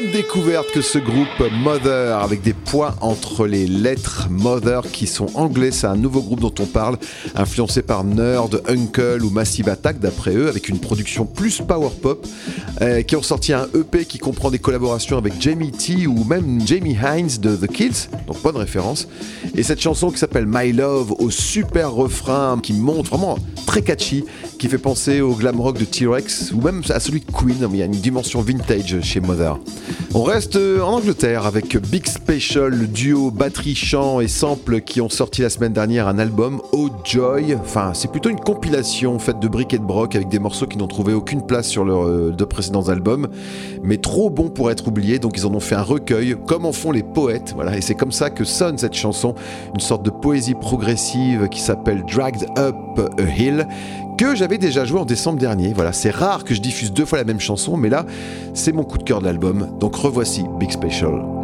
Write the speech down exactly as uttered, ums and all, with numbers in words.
bonne découverte que ce groupe Mother, avec des points entre les lettres Mother qui sont anglais. C'est un nouveau groupe dont on parle, influencé par Nerd, Uncle ou Massive Attack d'après eux, avec une production plus power pop, euh, qui ont sorti un E P qui comprend des collaborations avec Jamie T ou même Jamie Hines de The Kills, donc bonne référence. Et cette chanson qui s'appelle My Love, au super refrain qui monte vraiment très catchy, qui fait penser au glam rock de T-Rex ou même à celui de Queen. Il y a une dimension vintage chez Mother. On reste en Angleterre avec Big Special, le duo batterie, chant et sample qui ont sorti la semaine dernière un album, Oh Joy. Enfin, c'est plutôt une compilation faite de briques et de broc avec des morceaux qui n'ont trouvé aucune place sur leurs euh, deux précédents albums, mais trop bons pour être oubliés, donc ils en ont fait un recueil, comme en font les poètes. Voilà, et c'est comme ça que sonne cette chanson, une sorte de poésie progressive qui s'appelle Dragged Up a Hill, que j'avais déjà joué en décembre dernier. Voilà, c'est rare que je diffuse deux fois la même chanson, mais là, c'est mon coup de cœur de l'album. Donc revoici Big Special.